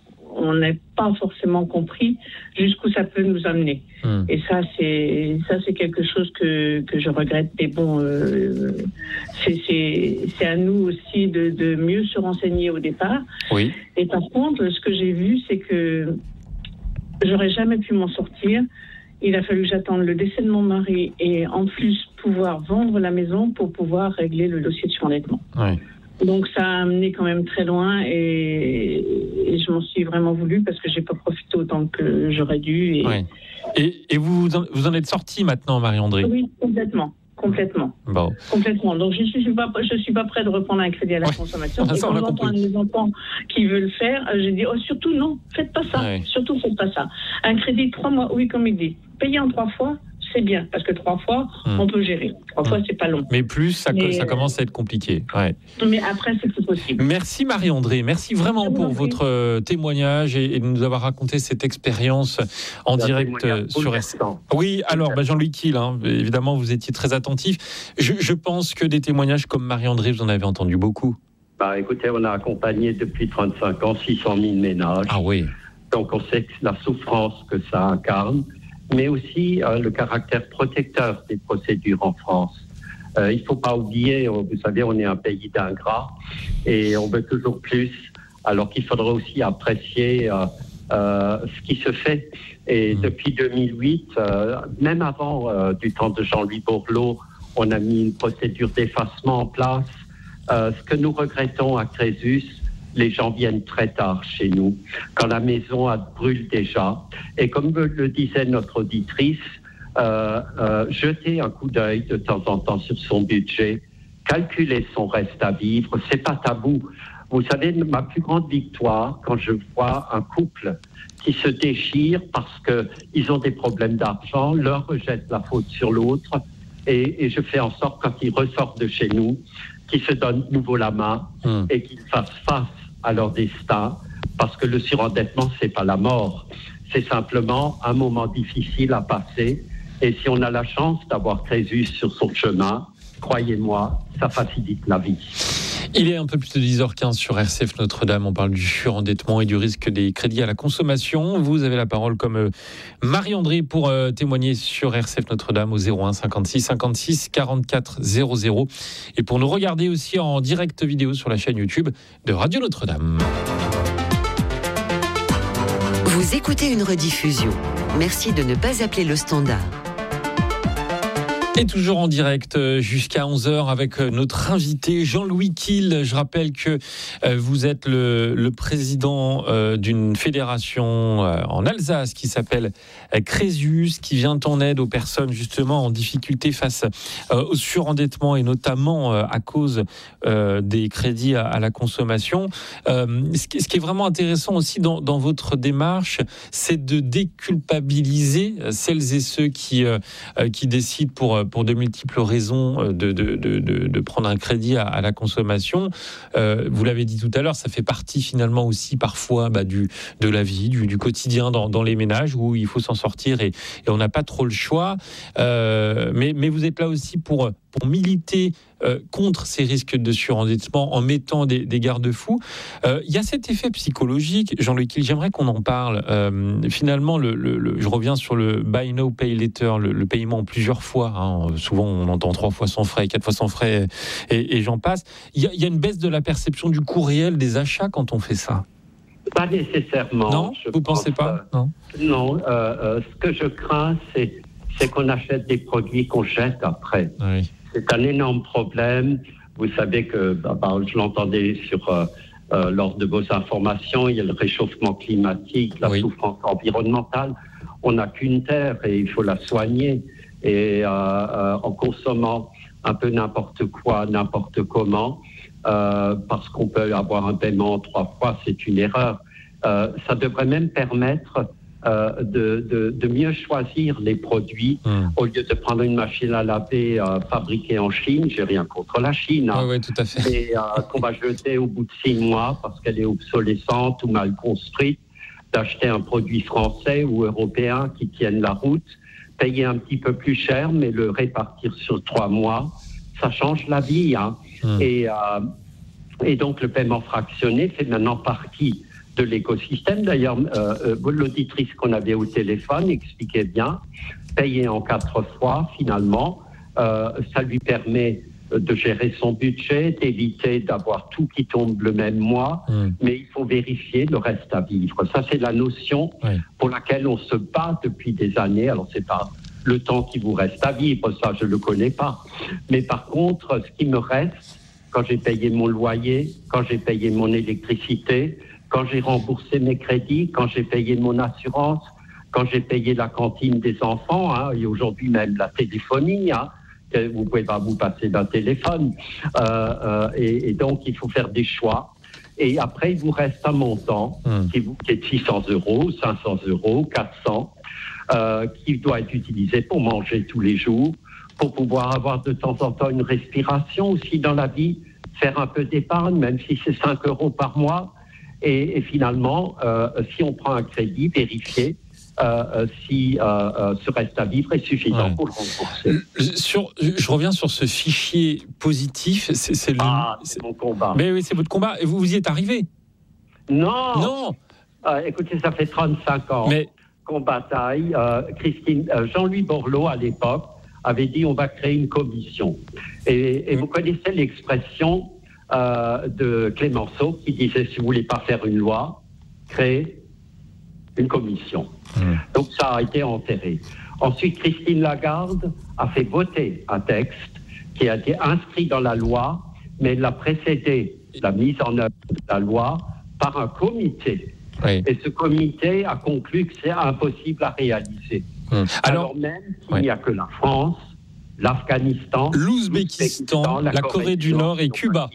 on n'a pas forcément compris jusqu'où ça peut nous amener. Mmh. Et ça, c'est ça, c'est quelque chose que que je regrette. Mais bon, euh, c'est c'est c'est à nous aussi de de mieux se renseigner au départ.
Oui.
Et par contre, ce que j'ai vu, c'est que j'aurais jamais pu m'en sortir. Il a fallu que j'attende le décès de mon mari et en plus pouvoir vendre la maison pour pouvoir régler le dossier de surendettement.
Oui.
Donc ça a amené quand même très loin et, et je m'en suis vraiment voulu parce que j'ai pas profité autant que j'aurais dû. Et,
oui. et, et vous, en, vous en êtes sortie maintenant, Marie-André ?
Oui, complètement. Complètement.
Bon.
Complètement. Donc, je ne suis pas, je suis pas prêt de reprendre un crédit à la ouais. consommation.
Ah,
et
ça,
quand j'entends des enfants qui veulent le faire, je dis, oh, surtout non, faites pas ça. Ouais. Surtout, faites pas ça. Un crédit de trois mois, oui, comme il dit. Payer en trois fois, c'est bien. Parce que trois fois, hum. on peut gérer. Trois hum. fois, c'est pas long.
Mais plus, ça, mais, ça commence à être compliqué. Ouais.
Mais après, c'est plus possible.
Merci Marie-André. Merci vraiment pour votre euh, témoignage et, et de nous avoir raconté cette expérience en c'est direct euh, sur R C F. Oui, alors, bah, Jean-Louis Kiel, hein, évidemment, vous étiez très attentif. Je, je pense que des témoignages comme Marie-André, vous en avez entendu beaucoup.
Bah, écoutez, on a accompagné depuis trente-cinq ans six cent mille ménages.
Ah oui.
Donc, on sait la souffrance que ça incarne, mais aussi euh, le caractère protecteur des procédures en France. Euh, il ne faut pas oublier, vous savez, on est un pays d'ingrats et on veut toujours plus, alors qu'il faudrait aussi apprécier euh, euh, ce qui se fait. Et mmh. depuis deux mille huit, euh, même avant euh, du temps de Jean-Louis Borloo, on a mis une procédure d'effacement en place. Euh, ce que nous regrettons à Crésus, les gens viennent très tard chez nous, quand la maison a brûle déjà. Et comme le disait notre auditrice, euh, euh, jeter un coup d'œil de temps en temps sur son budget, calculer son reste à vivre, c'est pas tabou. Vous savez, ma plus grande victoire, quand je vois un couple qui se déchire parce qu'ils ont des problèmes d'argent, leur rejette la faute sur l'autre, et, et je fais en sorte, quand ils ressortent de chez nous, qu'ils se donnent nouveau la main mmh. et qu'ils fassent face à leur destin, parce que le surendettement, c'est pas la mort, c'est simplement un moment difficile à passer. Et si on a la chance d'avoir Crésus sur son chemin, croyez-moi, ça facilite la vie.
Il est un peu plus de dix heures quinze sur R C F Notre-Dame. On parle du surendettement et du risque des crédits à la consommation. Vous avez la parole comme Marie-André pour euh, témoigner sur R C F Notre-Dame au zéro un cinquante-six cinquante-six quarante-quatre zéro zéro et pour nous regarder aussi en direct vidéo sur la chaîne YouTube de Radio Notre-Dame.
Vous écoutez une rediffusion. Merci de ne pas appeler le standard.
Et toujours en direct jusqu'à onze heures avec notre invité Jean-Louis Kiel. Je rappelle que vous êtes le, le président d'une fédération en Alsace qui s'appelle Crésus, qui vient en aide aux personnes justement en difficulté face au surendettement et notamment à cause des crédits à la consommation. Ce qui est vraiment intéressant aussi dans, dans votre démarche, c'est de déculpabiliser celles et ceux qui, qui décident pour pour de multiples raisons de, de, de, de prendre un crédit à, à la consommation. Euh, vous l'avez dit tout à l'heure, ça fait partie finalement aussi parfois bah, du, de la vie, du, du quotidien dans, dans les ménages où il faut s'en sortir et, et on n'a pas trop le choix. Euh, mais, mais vous êtes là aussi pour, pour militer euh, contre ces risques de surendettement en mettant des, des garde-fous. Euh, il y a cet effet psychologique, Jean-Louis Kiel, j'aimerais qu'on en parle. Euh, finalement, le, le, le, je reviens sur le buy now, pay later, le, le paiement en plusieurs fois. Hein. Souvent, on entend trois fois sans frais, quatre fois sans frais, et, et j'en passe. Il y, a, il y a une baisse de la perception du coût réel des achats quand on fait ça.
Pas nécessairement.
Non, vous ne pensez pas?
Non, non euh, euh, ce que je crains, c'est, c'est qu'on achète des produits qu'on jette après.
Oui.
C'est un énorme problème. Vous savez que, bah, bah, je l'entendais sur, euh, euh, lors de vos informations, il y a le réchauffement climatique, la oui. souffrance environnementale. On n'a qu'une terre et il faut la soigner. Et euh, euh, en consommant un peu n'importe quoi, n'importe comment, euh, parce qu'on peut avoir un paiement trois fois, c'est une erreur. Euh, ça devrait même permettre euh, de, de, de mieux choisir les produits mmh. au lieu de prendre une machine à laver euh, fabriquée en Chine. J'ai rien contre la Chine, hein,
oui, oui, tout à fait.
mais euh, qu'on va jeter au bout de six mois parce qu'elle est obsolescente ou mal construite, d'acheter un produit français ou européen qui tienne la route, payer un petit peu plus cher, mais le répartir sur trois mois, ça change la vie. Hein. Mmh. Et, euh, et donc, le paiement fractionné fait maintenant partie de l'écosystème. D'ailleurs, euh, l'auditrice qu'on avait au téléphone expliquait bien, payer en quatre fois, finalement, euh, ça lui permet de gérer son budget, d'éviter d'avoir tout qui tombe le même mois, mmh. mais il faut vérifier le reste à vivre. Ça, c'est la notion oui. pour laquelle on se bat depuis des années. Alors, c'est pas le temps qui vous reste à vivre, ça, je le connais pas. Mais par contre, ce qui me reste, quand j'ai payé mon loyer, quand j'ai payé mon électricité, quand j'ai remboursé mes crédits, quand j'ai payé mon assurance, quand j'ai payé la cantine des enfants, hein, et aujourd'hui même la téléphonie, hein, vous ne pouvez pas vous passer d'un téléphone. Euh, euh, et, et donc, il faut faire des choix. Et après, il vous reste un montant mmh. qui, vous, qui est de six cents euros, cinq cents euros, quatre cents, euh, qui doit être utilisé pour manger tous les jours, pour pouvoir avoir de temps en temps une respiration aussi dans la vie, faire un peu d'épargne, même si c'est cinq euros par mois. Et, et finalement, euh, si on prend un crédit, vérifier Euh, si euh, euh, ce reste à vivre est suffisant ouais. pour le rembourser.
Sur, je reviens sur ce fichier positif. C'est, c'est le,
ah, c'est, c'est mon combat.
Mais oui, c'est votre combat. Et vous, vous y êtes arrivé ?
Non.
Non.
Euh, écoutez, ça fait trente-cinq ans mais... qu'on bataille. Euh, Christine, euh, Jean-Louis Borloo, à l'époque, avait dit on va créer une commission. Et, et mmh. vous connaissez l'expression euh, de Clémenceau qui disait si vous voulez pas faire une loi, créez une commission. Mmh. Donc ça a été enterré. Ensuite, Christine Lagarde a fait voter un texte qui a été inscrit dans la loi, mais elle a précédé la mise en œuvre de la loi par un comité. Oui. Et ce comité a conclu que c'est impossible à réaliser. Mmh. Alors, Alors même qu'il oui. n'y a que la France, l'Afghanistan,
l'Ouzbékistan, la, la Corée, Corée du Nord et Cuba.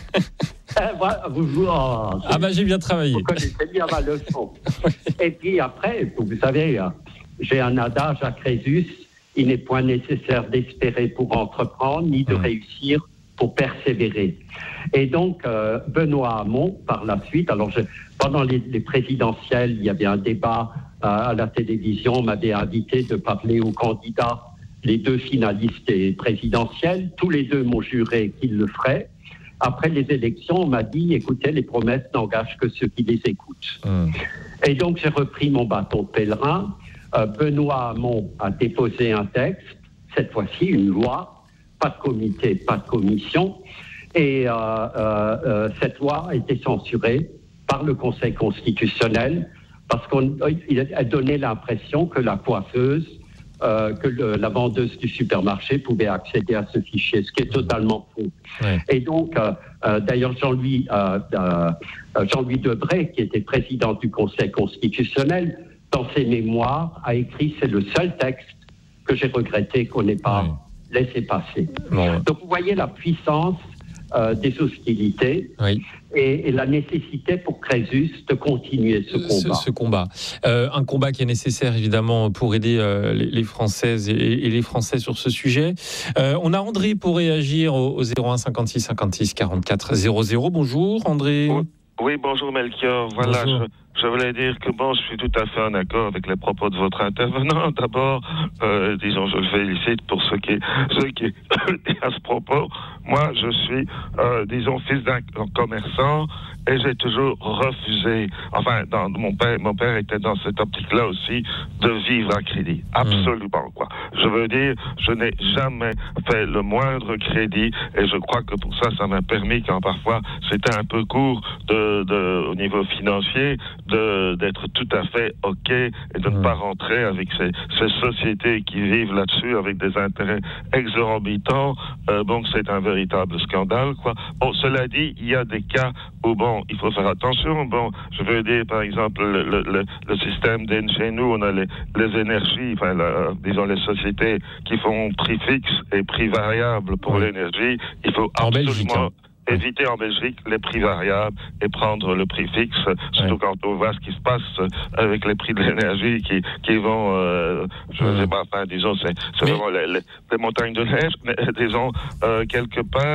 vous, vous, oh,
ah ben j'ai bien travaillé.
Vous connaissez bien ma leçon. Et puis après, vous savez, j'ai un adage à Crésus, il n'est point nécessaire d'espérer pour entreprendre, ni de mmh. réussir pour persévérer. Et donc, euh, Benoît Hamon, par la suite, alors je, pendant les, les présidentielles, il y avait un débat euh, à la télévision, on m'avait invité de parler aux candidats, les deux finalistes et présidentiels, tous les deux m'ont juré qu'ils le feraient. Après les élections, on m'a dit, écoutez, les promesses n'engagent que ceux qui les écoutent. Mmh. Et donc, j'ai repris mon bâton de pèlerin. Euh, Benoît Hamon a déposé un texte, cette fois-ci une loi, pas de comité, pas de commission. Et euh, euh, euh, cette loi a été censurée par le Conseil constitutionnel parce qu'elle donnait l'impression que la coiffeuse, Euh, que le, la vendeuse du supermarché pouvait accéder à ce fichier, ce qui est totalement faux. Ouais. Et donc, euh, euh, d'ailleurs, Jean-Louis, euh, euh, Jean-Louis Debré, qui était président du Conseil constitutionnel, dans ses mémoires, a écrit « C'est le seul texte que j'ai regretté qu'on n'ait pas ouais. laissé passer ouais. ». Donc, vous voyez la puissance euh, des hostilités. Oui. Et, et la nécessité pour Crésus de continuer ce combat.
Ce, ce combat. Euh, un combat qui est nécessaire, évidemment, pour aider euh, les, les Françaises et, et les Français sur ce sujet. Euh, on a André pour réagir au, au zéro un cinquante-six cinquante-six quarante-quatre zéro zéro. Bonjour, André.
Oui, oui bonjour, Melchior. Voilà, bonjour. Je, je voulais dire que, bon, je suis tout à fait en accord avec les propos de votre intervenant. D'abord, euh, disons, je le félicite pour ce qui est, ce qui est à ce propos. Moi, je suis, euh, disons, fils d'un commerçant et j'ai toujours refusé, enfin, dans, mon père, mon père était dans cette optique-là aussi, de vivre à crédit. Absolument, quoi. Je veux dire, je n'ai jamais fait le moindre crédit et je crois que pour ça, ça m'a permis, quand parfois c'était un peu court de, de, au niveau financier, de, d'être tout à fait OK et de ne pas rentrer avec ces, ces sociétés qui vivent là-dessus avec des intérêts exorbitants. Euh, bon, c'est un véritable scandale, quoi. Bon, cela dit, il y a des cas où, bon, il faut faire attention. Bon, je veux dire, par exemple, le, le, le, le système d'E chez nous, on a les, les énergies, enfin, la, disons, les sociétés qui font prix fixe et prix variable pour oui. l'énergie. Il faut en absolument... Belgique, hein. éviter en Belgique les prix variables et prendre le prix fixe, surtout ouais. quand on voit ce qui se passe avec les prix de l'énergie qui, qui vont, euh, je ne ouais. sais pas, enfin, disons, c'est, c'est mais... vraiment les, les, les montagnes de neige, mais disons, euh, quelque part,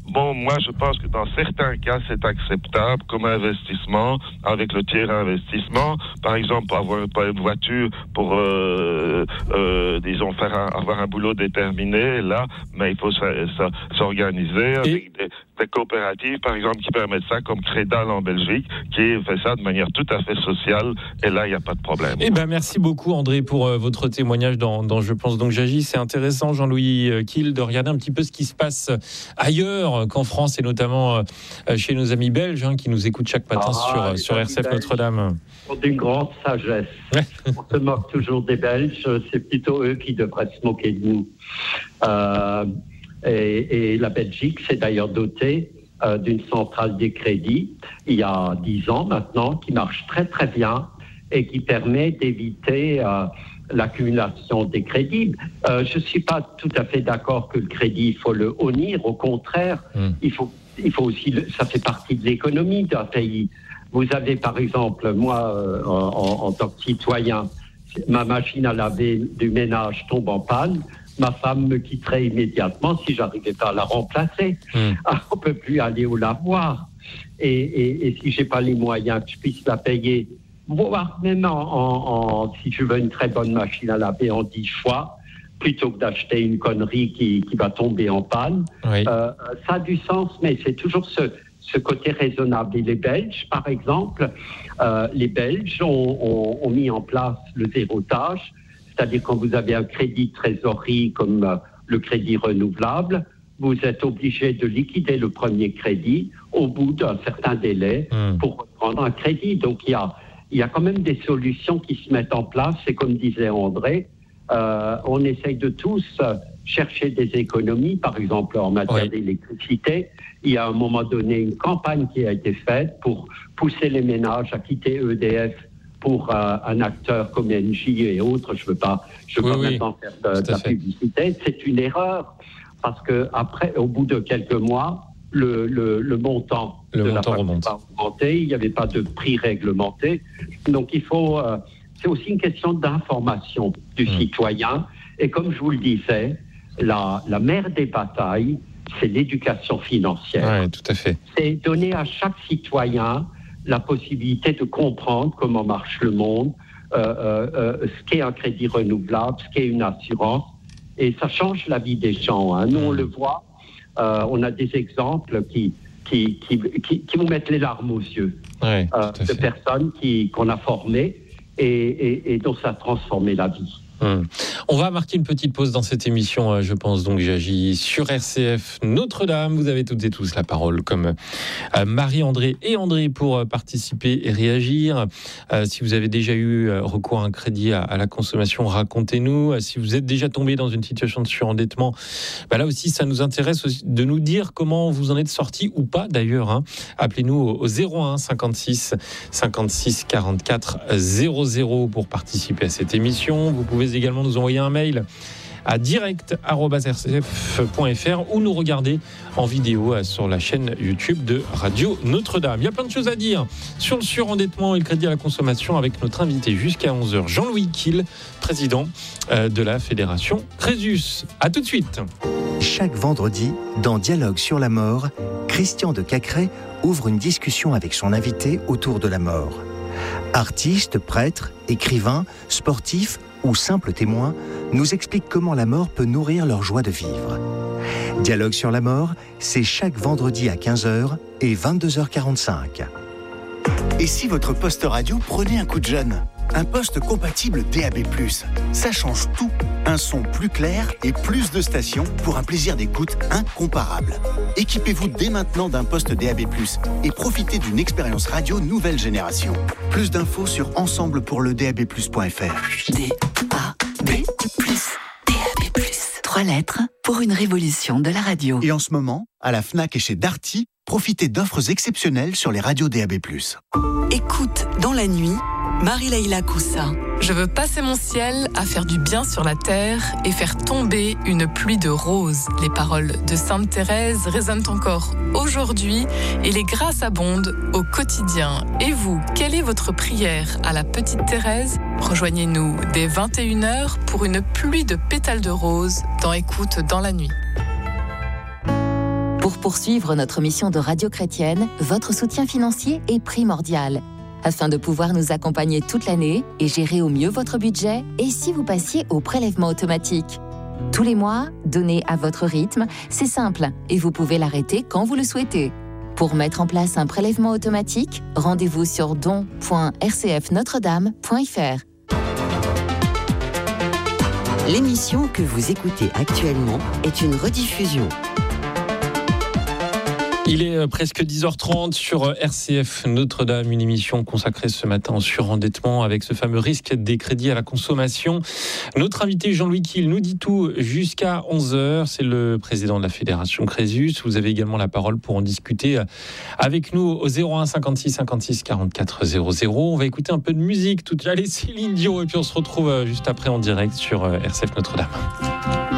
bon, moi, je pense que dans certains cas, c'est acceptable comme investissement, avec le tiers investissement. Par exemple, pour avoir une voiture, pour, euh, euh, disons, faire un, avoir un boulot déterminé, là, mais il faut ça, ça, s'organiser avec Et... des, des coopératives, par exemple, qui permettent ça, comme Crédal en Belgique, qui fait ça de manière tout à fait sociale, et là, il n'y a pas de problème.
Eh ben, merci beaucoup, André, pour euh, votre témoignage dans, dans Je pense donc j'agis. C'est intéressant, Jean-Louis Kiel, de regarder un petit peu ce qui se passe ailleurs qu'en France, et notamment euh, chez nos amis belges, hein, qui nous écoutent chaque matin ah, sur, sur R C F Notre-Dame.
Ils ont d'une grande sagesse. Ouais. On se moque toujours des Belges, c'est plutôt eux qui devraient se moquer de nous. Euh, et, et la Belgique s'est d'ailleurs dotée euh, d'une centrale des crédits, il y a dix ans maintenant, qui marche très très bien et qui permet d'éviter euh, l'accumulation des crédits. Euh, je ne suis pas tout à fait d'accord que le crédit, il faut le honnir. Au contraire, mmh. il faut, il faut aussi, le, ça fait partie de l'économie d'un pays. Vous avez, par exemple, moi, euh, en, en tant que citoyen, ma machine à laver du ménage tombe en panne, ma femme me quitterait immédiatement si j'arrivais pas à la remplacer. Mmh. Ah, on ne peut plus aller au lavoir. Et, et, et si je n'ai pas les moyens que je puisse la payer, voire même en, en, en, si je veux une très bonne machine à laver en dix fois, plutôt que d'acheter une connerie qui, qui va tomber en panne. Oui. Euh, ça a du sens, mais c'est toujours ce, ce côté raisonnable. Et les Belges, par exemple, euh, les Belges ont, ont, ont mis en place le zérotage, c'est-à-dire quand vous avez un crédit de trésorerie comme euh, le crédit renouvelable, vous êtes obligé de liquider le premier crédit au bout d'un certain délai mmh. pour reprendre un crédit. Donc il y a Il y a quand même des solutions qui se mettent en place. Et comme disait André, euh, on essaye de tous chercher des économies, par exemple en matière oui. d'électricité. Il y a à un moment donné une campagne qui a été faite pour pousser les ménages à quitter E D F pour euh, un acteur comme Engie et autres. Je ne veux pas, je veux oui, pas oui. maintenant faire de, de la fait. publicité. C'est une erreur parce que après, au bout de quelques mois, Le, le, le montant
le
de
montant
la
remonte.
Pas augmenté, il n'y avait pas de prix réglementé. Donc il faut, euh, c'est aussi une question d'information du mmh. citoyen. Et comme je vous le disais, la, la mère des batailles, c'est l'éducation financière.
Oui, tout à fait.
C'est donner à chaque citoyen la possibilité de comprendre comment marche le monde, euh, euh, euh, ce qu'est un crédit renouvelable, ce qu'est une assurance. Et ça change la vie des gens. Hein. Nous, mmh. on le voit. Euh, on a des exemples qui, qui, qui, qui, qui vous mettent les larmes aux yeux
ouais, euh,
de personnes qui, qu'on a formées et, et, et dont ça a transformé la vie.
Hum. On va marquer une petite pause dans cette émission, je pense donc j'agis sur R C F Notre-Dame. Vous avez toutes et tous la parole comme Marie-André et André pour participer et réagir. Euh, si vous avez déjà eu recours à un crédit à, à la consommation, racontez-nous. Si vous êtes déjà tombé dans une situation de surendettement, bah là aussi ça nous intéresse aussi de nous dire comment vous en êtes sorti ou pas d'ailleurs. Hein. Appelez-nous au zéro un cinquante-six cinquante-six quarante-quatre zéro zéro pour participer à cette émission. Vous pouvez également nous envoyer un mail à direct arobase r c f point f r ou nous regarder en vidéo sur la chaîne YouTube de Radio Notre-Dame. Il y a plein de choses à dire sur le surendettement et le crédit à la consommation avec notre invité jusqu'à onze heures, Jean-Louis Kiel, président de la Fédération Crésus. À tout de suite.
Chaque vendredi, dans Dialogue sur la mort, Christian de Cacré ouvre une discussion avec son invité autour de la mort. Artistes, prêtres, écrivains, sportifs ou simples témoins nous expliquent comment la mort peut nourrir leur joie de vivre. Dialogue sur la mort, c'est chaque vendredi à quinze heures et vingt-deux heures quarante-cinq.
Et si votre poste radio prenait un coup de jeune ? Un poste compatible D A B plus, ça change tout. Un son plus clair et plus de stations pour un plaisir d'écoute incomparable. Équipez-vous dès maintenant d'un poste D A B plus et profitez d'une expérience radio nouvelle génération. Plus d'infos sur ensemble pour le D A B plus point f r.
D A B plus, D A B plus. Trois lettres pour une révolution de la radio.
Et en ce moment, à la Fnac et chez Darty, profitez d'offres exceptionnelles sur les radios D A B plus.
Écoute dans la nuit, Marie-Leila Coussa.
Je veux passer mon ciel à faire du bien sur la terre et faire tomber une pluie de roses. Les paroles de Sainte Thérèse résonnent encore aujourd'hui et les grâces abondent au quotidien. Et vous, quelle est votre prière à la petite Thérèse ? Rejoignez-nous dès vingt et une heures pour une pluie de pétales de roses dans Écoute dans la nuit.
Pour poursuivre notre mission de radio chrétienne, votre soutien financier est primordial. Afin de pouvoir nous accompagner toute l'année et gérer au mieux votre budget, et si vous passiez au prélèvement automatique ? Tous les mois, donnez à votre rythme, c'est simple et vous pouvez l'arrêter quand vous le souhaitez. Pour mettre en place un prélèvement automatique, rendez-vous sur don point r c f notre dame point f r.
L'émission que vous écoutez actuellement est une rediffusion.
Il est presque dix heures trente sur R C F Notre-Dame, une émission consacrée ce matin au surendettement avec ce fameux risque des crédits à la consommation. Notre invité Jean-Louis Kiel nous dit tout jusqu'à onze heures. C'est le président de la Fédération Crésus. Vous avez également la parole pour en discuter avec nous au zéro un cinquante-six cinquante-six quarante-quatre zéro zéro. On va écouter un peu de musique tout. Allez, Céline Dion et puis on se retrouve juste après en direct sur R C F Notre-Dame.